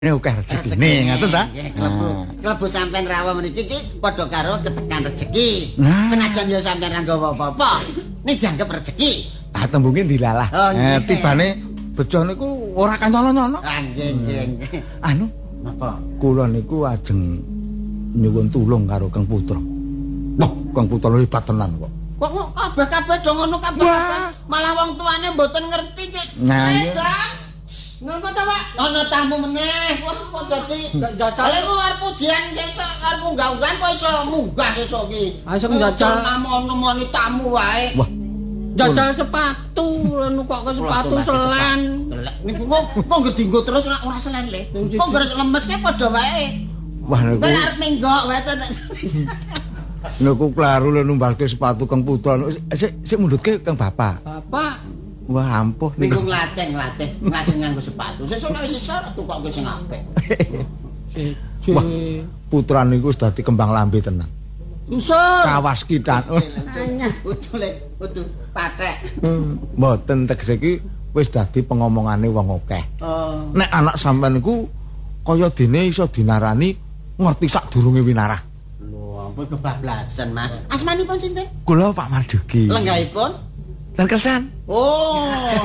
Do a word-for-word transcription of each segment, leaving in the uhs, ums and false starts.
Ini akeh rezekine ngoten ta? Klebu klebu sampean rawuh mriki iki padha karo ketekan rezeki. Nah. Senajan ya sampean ra nggawa apa-apa, ning dianggep rezeki. Ah tembunge dilalah. Oh, eh tibane bejo niku ora kanyono-nyono. Ah nggih nggih nggih. Anu, Napa? kula niku ajeng nyuwun tulung karo Kang Putra. Wah, Kang Putra hebat tenan kok. Kok kabeh-kabeh do ngono kabeh. Malah wong tuane mboten ngerti iki. Nah, Eh, iya. Jang. Napa ta, Pak? Ana tamu meneh. Wah, kok dadi Jajal. Lha ku arep ujian sesuk arep unggah-unggahan kok iso munggah sesuk iki. Ah, iso njajal. Namono-moni tamu wae. Wah, Jajal sepatu, lanu kok ke sepatu selan. Niku kok kok ngedinggo terus ora ora selen le. Kok gres lemes ke padha wae. wah niku Kowe arep menggok wae to. niku klaru lho numbalke sepatu Kang Putra. Sik sik mundutke Kang Bapak. Bapak, Wah, ampuh Minggu niku. nglatih nglatih nglatih nganggo sepatu. Sesuk nek wis iso tukokke sing apik. si Wah. Putra niku wis dadi kembang lambe tenan. Usur. Kawas kitan. Hanya. Kudu kudu patek. Mboten tegese iki wis dadi pengomongane wong akeh. Oh. Nek anak sampean niku kaya dene iso dinarani ngerti sadurunge winarah. Lho, ampun kebablasan, Mas. Asmanipun sinten? Kula Pak Marjuki. Lenggahipun? Dan kersan. Oh.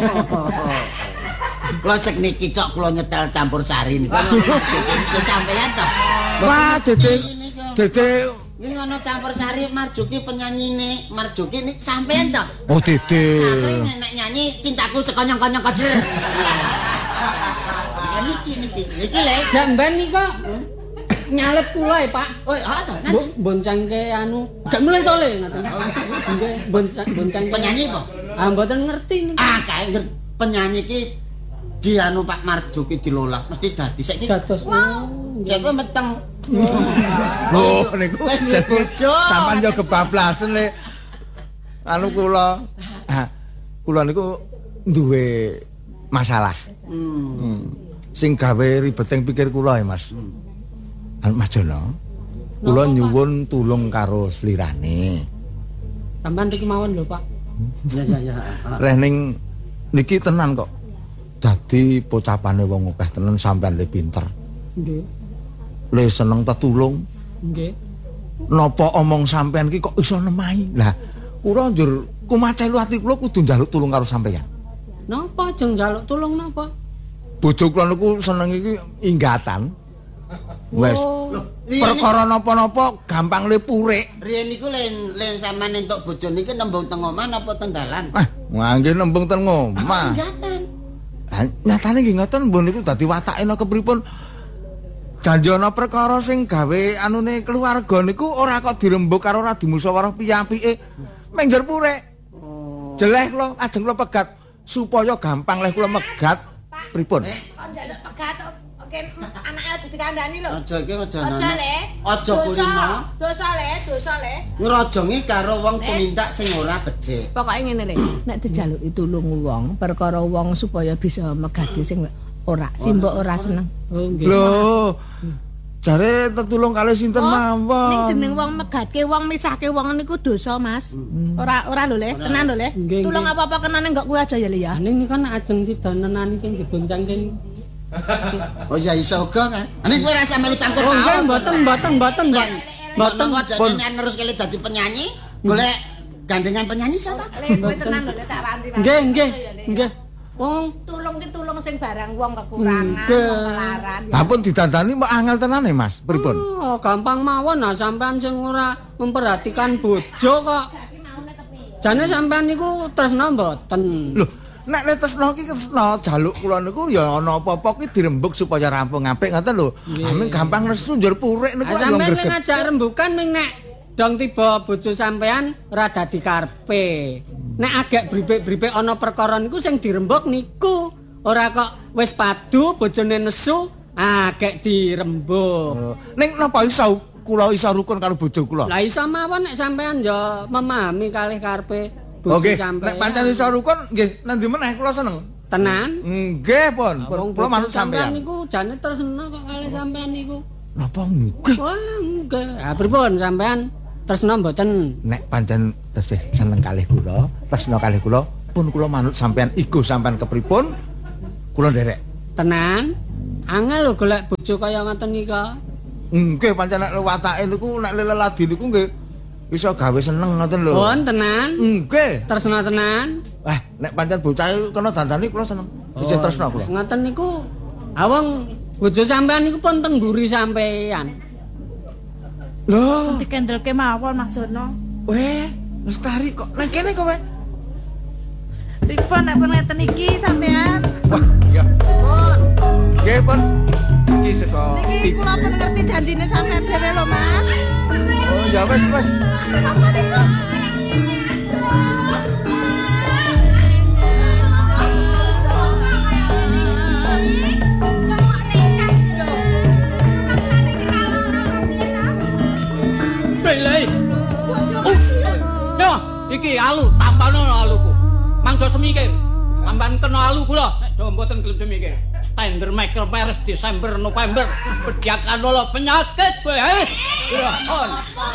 Kula sek niki cok kula nyetel campur sari niku. Sing sampeyan to. Wah, Dede. Dede. Ini ana campur sari Marjuki penyanyine. Marjuki niki sampeyan to. Oh, Dede. Sasring nek nyanyi cintaku sekonyong-konyong kodel. Ya niki niki. Niki le. Jamban nih kok. Nyalep kula ya, Pak. Oh, ha to. Bo- Boncengke anu, gak mulai to le ngoten. Nggih, bonceng boncengke. Penyanyi apa? Ah, mboten ngerti niku. Ah, kae ngerti penyanyi iki di anu Pak Marjuki dilola mesti dadi saiki. Dados. Saiki meteng. Loh, niku Wes jenenge bojo. sampean yo kebablasan le. Anu kula. Ah, kula niku duwe masalah. Hmm. Hmm. Sing gawe ribeting pikir kula ya, Mas. Anu Mas Jono. Kula nyuwun tulung karo slirane. Sampeyan iki mawon lho, Pak. Ya ya ya. Leh ning niki tenan kok. Dadi pocapane wong akeh tenan sampean le pinter. Nggih. Le seneng tetulung. Nggih. Napa omong sampean ki kok iso nemahi. Lah, kula njur kumacelu ati kula kudu njaluk tulung karo sampean. Napa jeng njaluk tulung napa? Bojo kula niku seneng iki inggatan. Wes Oh, perkara napa-napa gampang le purik. Riyen niku len len sampean entuk bojo niki nembung teng omah napa teng dalan? Ah, ngangge nembung ten ngomah. Ingatan. Ah, nyatane nggih ngoten mbon niku dadi watake napa kepripun. Janji ana perkara sing gawe anune keluarga niku ora kok dirembug karo ora dimusyawarah piye-apike. Meng njer purik. Oh. Jeleh kula ajeng kula pegat supaya gampang leh kula megat pripun? Kok njaluk pegat oke anake aja dikandani lho. Aja iki aja. Aja le. Aja kulino. Dosa le, dosa le. Ngrojongi karo wong tumindak sing ora becik. Pokoke ngene le, nek dijaluki tulung wong perkara wong supaya bisa megati sing ora, sing mbok ora seneng. oh nggih. Lho. Jare tetulung kali sinten mawon. Ning jeneng wong megatke wong misahke wong niku dosa, Mas. Ora ora lho le, tenan lho le. Nggih, Tulung nggih. apa-apa kenane enggak kuwi aja ya le ya. Ane ini kan ajeng sidanenani sing diboncengke. Oh ya iso uga kan. Nek kowe rasa melu campur Oh nggih, taun. mboten mboten mboten, Mbak. Mboten Mboten. kok dadi terus kali dadi penyanyi, golek gandengan penyanyi iso ta? Le kowe tenan lho le tak ranti. Nggih, nggih, nggih. Wong Tulung ki tulung sing barang wong kekurangan, Nggih. wong kelaran. Ampun didandani mbok angel tenane Mas, pripun? oh, gampang mawon nah sampean sing ora memperhatikan bojo kok. Jane sampean niku tresna mboten. Lho, nek le tresna ki tresna jaluk kula niku ya ana apa-apa ki dirembug supaya rampung apik ngoten lho. Amin gampang nesu njur purik niku Ah, yo sampean nek greget. ngajak rembukan ming nek dong tiba bojo sampean ora dadi karepe. Nek agek bripik-bripik ana perkara niku sing dirembug niku. Ora kok wis padu bojone nesu agek dirembug. Ning napa iso kula iso rukun karo bojo kula? Lah iso mawon nek sampean ya memahami kalih karepe bojo Oke, sampean. nek pancen iso rukun nggih nanti meneh kula seneng. Tenan. Nggih, pun. Wong Kula manut sampean sampean. niku jane tresna kok kalih sampean niku. Napa nggih? Wah, nggih. Ah pripun sampean tresna mboten? Nek pancen tesih seneng kalih kula, tresna kalih kula, pun kula manut sampean iku sampean kepripun, kula nderek. Tenan. angel lho golek bojo kaya ngoten iki. Nggih pancen nek watake niku nek leladi niku nggih iso gawe seneng ngoten lho. Pun tenan. Nggih. Tresna tenan. Eh nek pancen bocah kena dandani kula seneng. Isih tresna kula. Ngoten niku awang bojo sampean niku pun teng mburi sampean. Lho, Dikendelke mawon maksudno. weh, Lestari kok nang kene kok weh. Pripun nek pun ngeten iki sampean? Wah, iya. Pun. Nggih, Pun. Iki saka Niki kula pun ngerti janjine sampean dhewe lho, Mas. Oh, ya wes, wes. Apa niku? Belai. Yo, iki alu, tampano aluku. Mangjo semikir. Tambahan kena alu kula. Nek do mboten gelem semikir. Tender Michael Paris Desember November. Pediakan lho penyakit bae. Ya, on.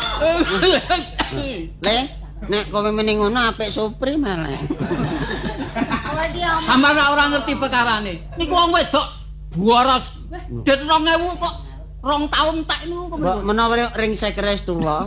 Le, nek kowe meneng ngono apik Supri malah. Sampeyan ora ngerti perkarane. Niku wong wedok boros. Det rong ewu kok rong taun tak niku. Mbok menawa ring sekres tuwa.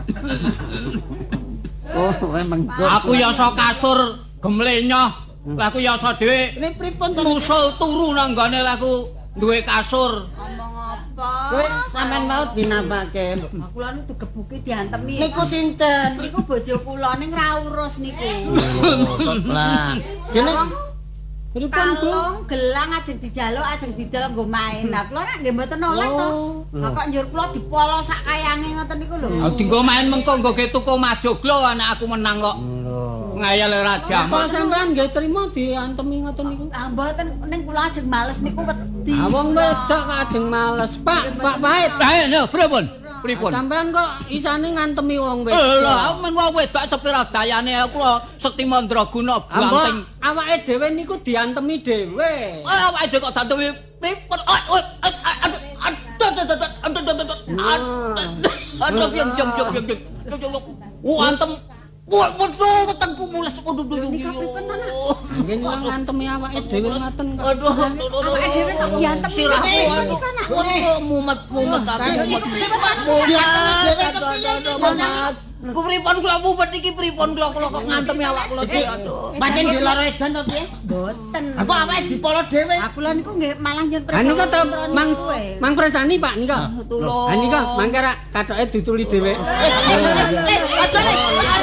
Oh, memang Aku ya iso kasur gemlenyoh. Lah aku ya iso dhewe Ini pripun to? nusul turu nang gone aku duwe kasur. Kowe sampean mau dinapake. Kula niku digebuki diantemi. Niku sinten? Niku bojo kula ning ra urus niku. Lah, kene Pripun, Bu? Kalung gelang ajeng dijaluk ajeng didol nggo main. Nah kula nek nggih mboten oleh to. Lah kok njur kula dipolo sak kayange ngoten niku lho. Aku dinggo main mengko nggo ge tuku majoglo nek aku menang kok. Ngayal raja. Apa sampean nggih trima diantemi ngoten niku? Ah mboten ning kula ajeng males niku wedi. Awang wedok kajeng males. Pak, Pak Pahit. Ayo, no, pripun? Pripun? Sampean kok isane ngantemi wong Lho, wedok. aku mung wong wedok sepira dayane kula Sekti Mandraguna Ambok blanting. awake dhewe niku diantemi dhewe. Eh, awake dhewe kok dantemi pripun? Aduh, aduh, aduh, aduh, aduh, piye piye piye piye. Wo antem. Wo wo wetengku mules. Aduh, aduh, aduh. Nggih niku ngantemi awake dhewe ngoten kok. Aduh, Awake dhewe kok diantemi. Sirahku aduh. Aduh, mumet-mumet aku. Mumet. Ku pripun kula mumet iki pripun kula kula kok ngantemi awak kula iki. Aduh. pancen di lara edan to piye? Mboten. Aku awake dipolo dhewe. Aku lha niku nggih malah njen Ha niku to Mang kuwe. Mang Presani Pak niku. Tulung. Ha niku mangke ra kathoke diculi dhewe. Eh, aja le.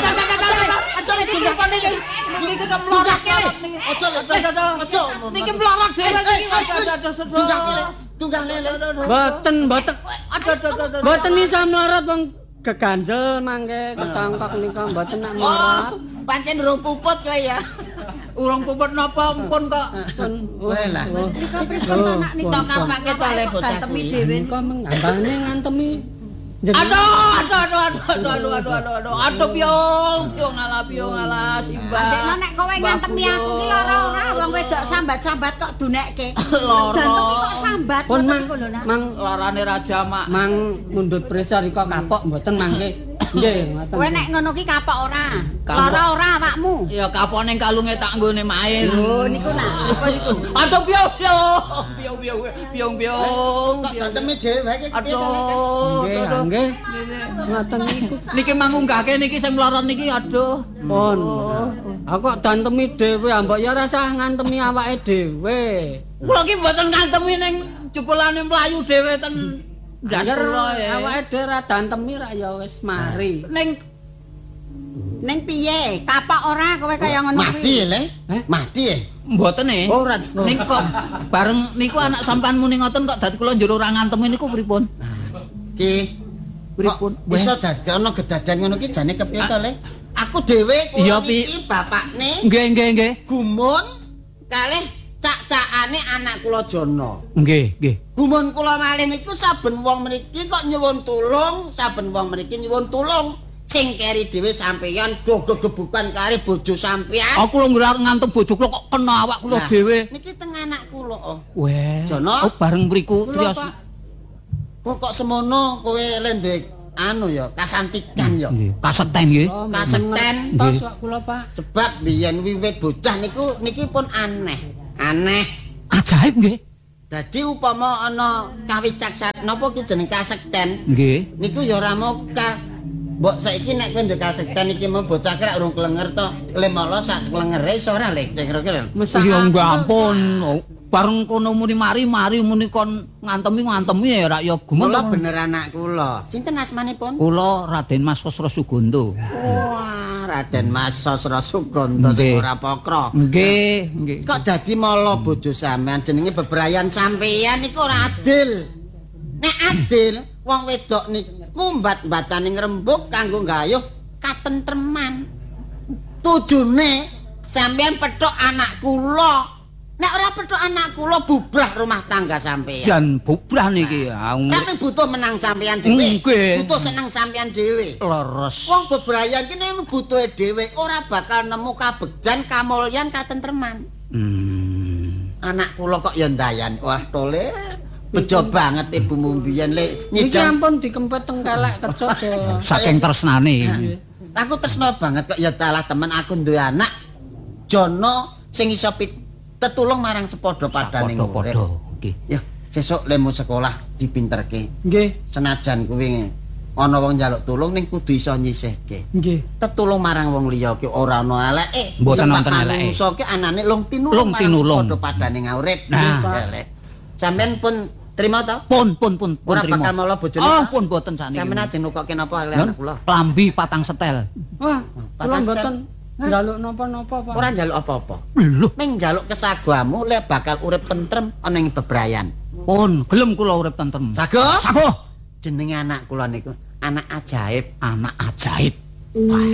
Aja le dilakukan iki. Niki kemlorot kene. Aja le. Aja. Niki mlorot dhewe iki. Tunggang lele. Tunggang lele. Mboten, mboten. Mboten iso mlorot wong geganjel mangke kecangkok nika mboten nak mlorot. Pancen urung puput kowe ya. Urung puput napa pun kok. Weh lah. Nika pripun to nak niku Tok kapake to le bocah gantemi kuwi. dhewe. Nika mengambane ngantemi. Aduh, aduh, aduh, aduh, aduh, aduh, aduh, aduh, aduh, aduh, piung, piung ngalah, piung ngalah, simbah. Ndekno nek kowe ngantemi aku ki lara ora wong wedok sambat-sambat kok dunekke. Lara. Gantemi kok sambat Pun ngoten mang niku lho nak. mang Larane raja mak. mang mundut presa rika kapok mboten mangke. Nggih, ngoten. Kowe nek ngono ki kapok ora. Kapok. Lara ora awakmu. Ya kapok ning kalunge tak nggone main. Lho niku nak. Apa niku? Aduh, piung, piung, piung, piung, piung, piung. Kok ganteme dhewe iki piye to? Aduh, Nggih, aduh. nggih. Ngoten niku. Niki mangunggahke niki sing mlorot niki aduh. Pun. Aku kok dantemi dhewe, mbok ya rasah ngantemi awake dhewe. Kula ki mboten ngantemi ning jebulane mlayu dhewe ten ndas Angger kula ya. awake dhewe ra dantemi ra ya wis mari. Ning Ning piye? Kapok ora kowe kaya ngono kuwi? Mati le. Eh? Mati e. mboten e. Ora. Ning kok bareng niku anak sampean muni ngoten kok dadi kula njero ora ngantemi niku pripun? Ki Pripun? Kok iso dadi ana kedadan ngono ki jane kepiye to le? Aku dhewe Iya, kula Pi. iki bapakne Nggih, nggih, nggih. gumun kalih cak-cakane anak kula Jono. Nggih, nggih. Gumun kula malih niku saben wong mriki kok nyuwun tulung, saben wong mriki nyuwun tulung. Sing keri dhewe sampeyan do gegebukan kare bojo sampeyan. Aku lho ngira ngantem bojo kula kok kena awak kula Nah, dhewe. Niki teng anak kula. Oh. Weh. Jono. Oh, bareng mriku Kula, Trios. Pak. Kok kok semono kowe le duwe anu ya, kasantikan ya. Nggih. Kaseten nggih. Oh, Kaseten. tos kok kula, Pak. Sebab biyen wiwit bocah niku niki pun aneh. Aneh. Ajaib nggih. Dadi upama ana kawicaksanan napa ki jeneng kasekten. Nggih. Niku ya ora mokal. Mbok saiki nek kowe ndek kasekten iki mau bocah krak urung klenger to. Lemala sak klengere iso ora lek kira-kira. Ya enggak ampun. Bareng kono muni mari mari muni kon ngantemi ngantemi ya rak ya Kula gumen. bener anak kula. Sinten asmanipun? Kula Raden Mas Sosro Sugondo. Wah, Raden Mas Sosro Sugondo sing ora pokro. Nggih, nggih. Kok dadi mala bojo sampean jenenge bebrayan sampean iku ora adil. Nek adil, wong wedok niku mbat-mbatane ngrembug kanggo gayuh katentreman. Tujune sampean pethuk anak kula. Nek ora pethuk anak kula bubrah rumah tangga sampean. Jan bubrah niki. Tapi butuh menang sampean dhewe. Nggih. Butuh seneng sampean dhewe. Leres. Wong bebrayan ki nek butuhe dhewe ora bakal nemu kabegjan, kamulyan, katentreman. Hmm. Anak kula kok ya ndayan. Wah, tole. Bejo banget ibumu mbiyen le Iki nyidam. ampun dikempet tengkalek kecut ya. Saking tresnane. Aku tresno banget kok ya talah temen aku duwe anak Jono sing iso pit tetulung marang sepadha padane urip. Padha-padha. Nggih. Ya, sesuk lemu sekolah dipinterke. Nggih, Senajan kuwi ana wong njaluk tulung ning kudu iso nyisihke. nggih. Tetulung marang wong liya ki ora ana eleke. Mboten Sebab wonten eleke. manungsa ki anane lung tinulung Lung marang tinulung. sepadha padane ngaurip. Nah. Elek. Sampeyan pun trima to? Pun pun pun pun Ora trima. bakal mala bojone. Oh, ta? pun boten saniki. Sampeyan ajeng nukokke napa oleh Nun, anak kula? Klambi patang setel. Wah, kula Patas mboten njaluk napa-napa, Pak. Ora njaluk apa-apa. Lho, Ning njaluk kesagamu lek bakal urip tentrem ana ing bebrayan. pun gelem kula urip tentrem. Sago? Sago. Jenenge anak kula niku anak ajaib. Anak ajaib.